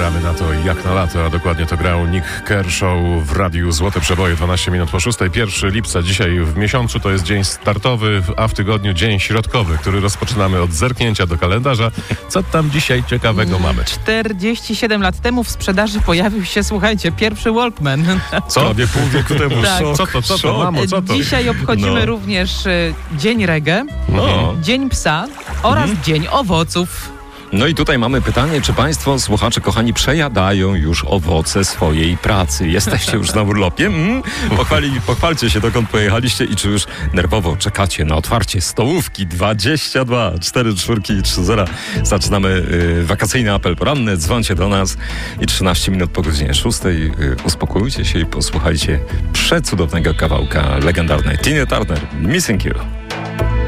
gramy na to jak na lato, a dokładnie to grał Nick Kershaw w Radiu Złote Przeboje, 12 minut po 6. 1 lipca dzisiaj w miesiącu to jest dzień startowy, a w tygodniu dzień środkowy, który rozpoczynamy od zerknięcia do kalendarza. Co tam dzisiaj ciekawego mamy? 47 lat temu w sprzedaży pojawił się, słuchajcie, pierwszy Walkman. Co? Prawie pół wieku temu. Tak. Co to, mamo, co to? Dzisiaj obchodzimy również Dzień Reggae, Dzień Psa oraz Dzień Owoców. No i tutaj mamy pytanie, czy państwo, słuchacze kochani, przejadają już owoce swojej pracy? Jesteście już na urlopie? Pochwalcie się, dokąd pojechaliście i czy już nerwowo czekacie na otwarcie stołówki 22 44 i 30. Zaczynamy wakacyjny apel poranny, dzwońcie do nas i 13 minut po godzinie 6. Uspokójcie się i posłuchajcie przecudownego kawałka legendarnej Tina Turner, Missing You.